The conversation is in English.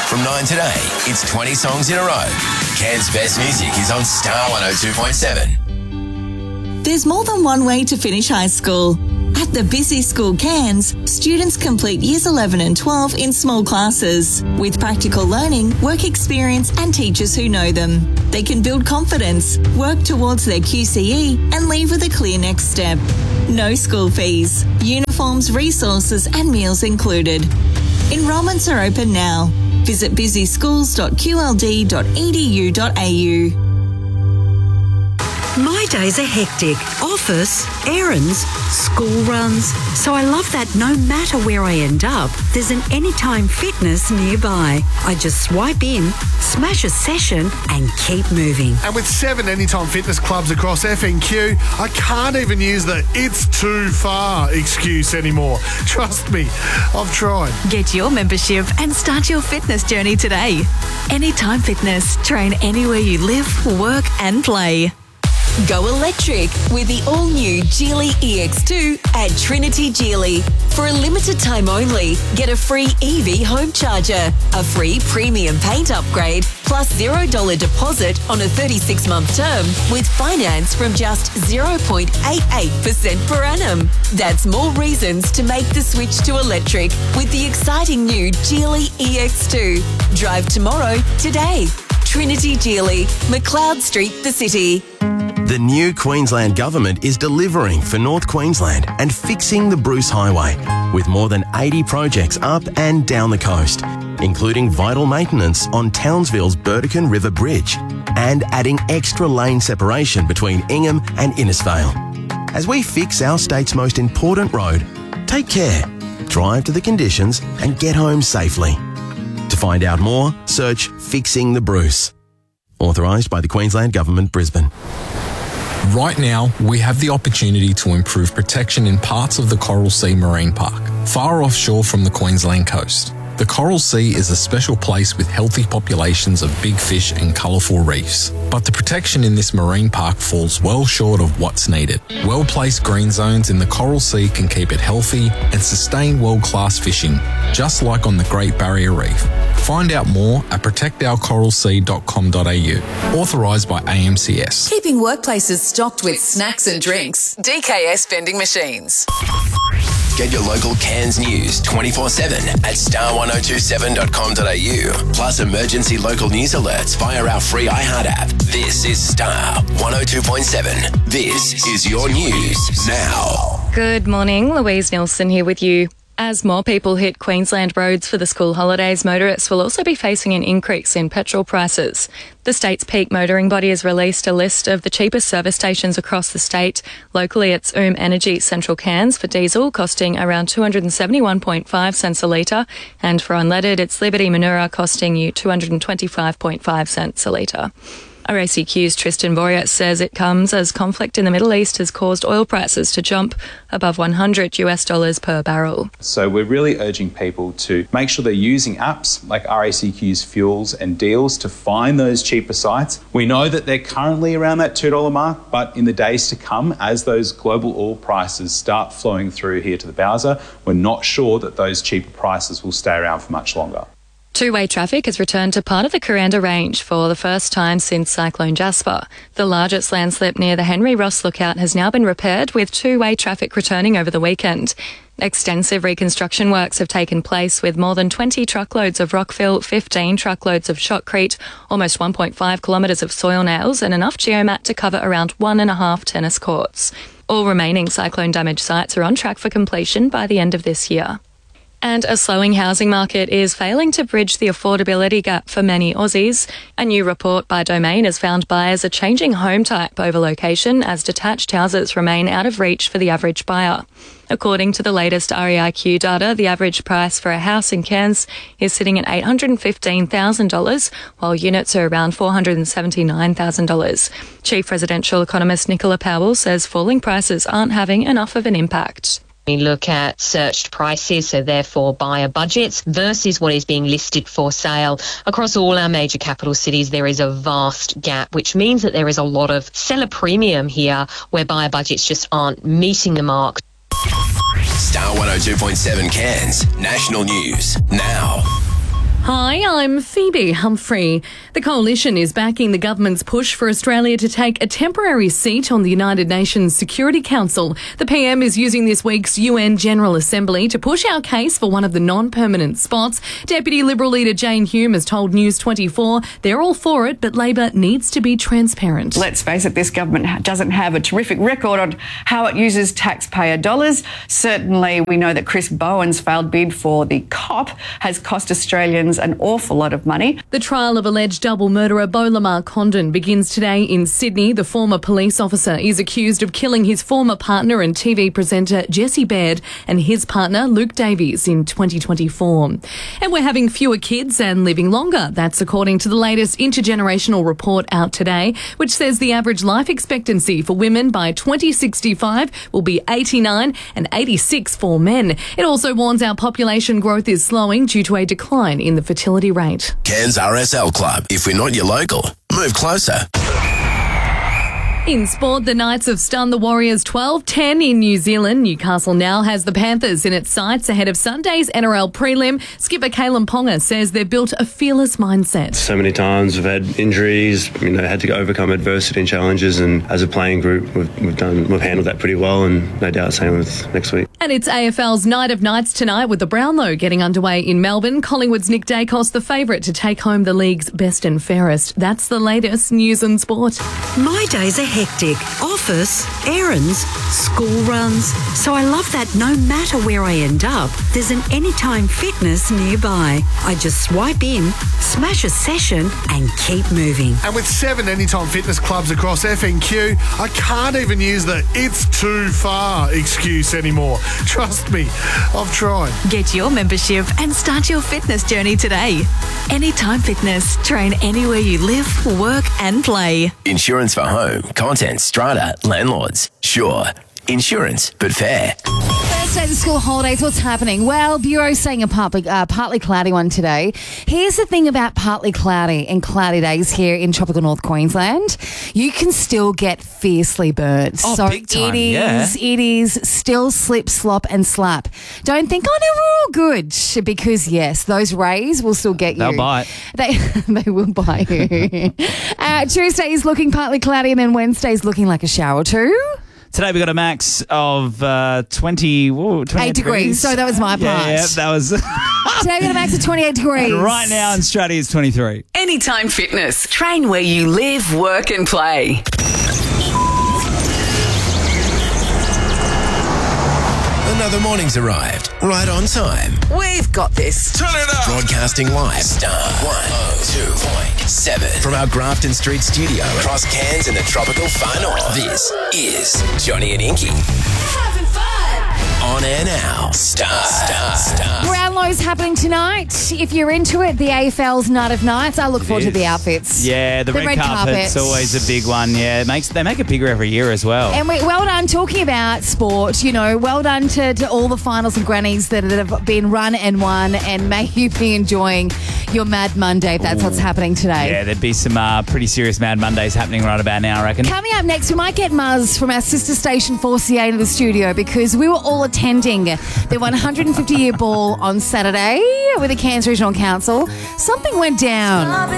From 9 today, it's 20 songs in a row. Cairns' best music is on Star 102.7. There's more than one way to finish high school. At the Busy School Cairns, students complete Years 11 and 12 in small classes with practical learning, work experience and teachers who know them. They can build confidence, work towards their QCE and leave with a clear next step. No school fees, uniforms, resources and meals included. Enrolments are open now. Visit busyschools.qld.edu.au. My days are hectic. Office, errands, school runs. So I love that no matter where I end up, there's an Anytime Fitness nearby. I just swipe in, smash a session and keep moving. And with 7 Anytime Fitness clubs across FNQ, I can't even use the "it's too far" excuse anymore. Trust me, I've tried. Get your membership and start your fitness journey today. Anytime Fitness. Train anywhere you live, work and play. Go electric with the all-new Geely EX2 at Trinity Geely. For a limited time only, get a free EV home charger, a free premium paint upgrade, plus $0 deposit on a 36-month term with finance from just 0.88% per annum. That's more reasons to make the switch to electric with the exciting new Geely EX2. Drive tomorrow, today. Trinity Geely, McLeod Street, the city. The new Queensland Government is delivering for North Queensland and fixing the Bruce Highway with more than 80 projects up and down the coast, including vital maintenance on Townsville's Burdekin River Bridge and adding extra lane separation between Ingham and Innisfail. As we fix our state's most important road, take care, drive to the conditions and get home safely. To find out more, search Fixing the Bruce. Authorised by the Queensland Government, Brisbane. Right now, we have the opportunity to improve protection in parts of the Coral Sea Marine Park, far offshore from the Queensland coast. The Coral Sea is a special place with healthy populations of big fish and colourful reefs. But the protection in this marine park falls well short of what's needed. Well-placed green zones in the Coral Sea can keep it healthy and sustain world-class fishing, just like on the Great Barrier Reef. Find out more at protectourcoralsea.com.au. Authorised by AMCS. Keeping workplaces stocked with snacks and drinks. DKS Vending Machines. Get your local Cairns news 24/7 at star1027.com.au. Plus emergency local news alerts via our free iHeart app. This is Star 102.7. This is your news now. Good morning, Louise Nilsson here with you. As more people hit Queensland roads for the school holidays, motorists will also be facing an increase in petrol prices. The state's peak motoring body has released a list of the cheapest service stations across the state. Locally, it's Energy Central Cairns for diesel, costing around 271.5 cents a litre, and for unleaded, it's Liberty Manura, costing you 225.5 cents a litre. RACQ's Tristan Boyat says it comes as conflict in the Middle East has caused oil prices to jump above $100 per barrel. So we're really urging people to make sure they're using apps like RACQ's Fuels and Deals to find those cheaper sites. We know that they're currently around that $2 mark, but in the days to come, as those global oil prices start flowing through here to the Bowser, we're not sure that those cheaper prices will stay around for much longer. Two-way traffic has returned to part of the Kuranda Range for the first time since Cyclone Jasper. The largest landslip near the Henry Ross Lookout has now been repaired, with two-way traffic returning over the weekend. Extensive reconstruction works have taken place with more than 20 truckloads of rockfill, 15 truckloads of shotcrete, almost 1.5 kilometres of soil nails and enough geomat to cover around 1.5 tennis courts. All remaining cyclone damaged sites are on track for completion by the end of this year. And a slowing housing market is failing to bridge the affordability gap for many Aussies. A new report by Domain has found buyers are changing home type over location as detached houses remain out of reach for the average buyer. According to the latest REIQ data, the average price for a house in Cairns is sitting at $815,000, while units are around $479,000. Chief residential economist Nicola Powell says falling prices aren't having enough of an impact. We look at searched prices, so therefore buyer budgets, versus what is being listed for sale. Across all our major capital cities, there is a vast gap, which means that there is a lot of seller premium here where buyer budgets just aren't meeting the mark. Star 102.7 Cairns, national news now. Hi, I'm Phoebe Humphrey. The Coalition is backing the government's push for Australia to take a temporary seat on the United Nations Security Council. The PM is using this week's UN General Assembly to push our case for one of the non-permanent spots. Deputy Liberal leader Jane Hume has told News 24 they're all for it, but Labor needs to be transparent. Let's face it, this government doesn't have a terrific record on how it uses taxpayer dollars. Certainly, we know that Chris Bowen's failed bid for the COP has cost Australians an awful lot of money. The trial of alleged double murderer Beau Lamar Condon begins today in Sydney. The former police officer is accused of killing his former partner and TV presenter Jesse Baird and his partner Luke Davies in 2024. And we're having fewer kids and living longer. That's according to the latest intergenerational report out today, which says the average life expectancy for women by 2065 will be 89 and 86 for men. It also warns our population growth is slowing due to a decline in the fertility rate. Cairns RSL Club. If we're not your local, move closer. In sport, the Knights have stunned the Warriors 12-10 in New Zealand. Newcastle now has the Panthers in its sights ahead of Sunday's NRL prelim. Skipper Kalen Ponga says they've built a fearless mindset. So many times we've had injuries, had to overcome adversity and challenges, and as a playing group we've handled that pretty well, and no doubt same with next week. And it's AFL's Night of Nights tonight with the Brownlow getting underway in Melbourne. Collingwood's Nick Dacos the favourite to take home the league's best and fairest. That's the latest news and sport. My days are hectic. Office, errands, school runs. So I love that no matter where I end up, there's an Anytime Fitness nearby. I just swipe in, smash a session and keep moving. And with 7 Anytime Fitness clubs across FNQ, I can't even use the "it's too far" excuse anymore. Trust me, I've tried. Get your membership and start your fitness journey today. Anytime Fitness. Train anywhere you live, work and play. Insurance for home, contents, strata, landlords. Sure, insurance, but fair. First day of the school holidays, what's happening? Well, Bureau's saying a partly cloudy one today. Here's the thing about partly cloudy and cloudy days here in tropical North Queensland. You can still get fiercely burnt. Oh, so big time, it is still slip, slop and slap. Don't think, oh no, we're all good, because yes, those rays will still get you. They'll bite. They will bite you. Tuesday is looking partly cloudy, and then Wednesday's looking like a shower too. Today we got a max of 28 degrees. So that was my part. Yeah, that was. Today we got a max of 28 degrees. And right now in Straddie it's 23. Anytime Fitness. Train where you live, work and play. Another morning's arrived, right on time. We've got this. Turn it up. Broadcasting live, Star 102.7 from our Grafton Street studio across Cairns in the tropical far north. This is Johnny and Inky. Having fun. On air now, Star. Brownlow's happening tonight. If you're into it, the AFL's Night of Nights. I look forward to the outfits. Yeah, the red carpet's always a big one. Yeah, they make it bigger every year as well. And well done talking about sport. Well done to all the finals and grannies that have been run and won. And may you be enjoying your Mad Monday if that's what's happening today. Yeah, there'd be some pretty serious Mad Mondays happening right about now, I reckon. Coming up next, we might get Muzz from our sister station 4CA into the studio, because we were all attending the 150-year ball on Saturday with the Cairns Regional Council. Something went down.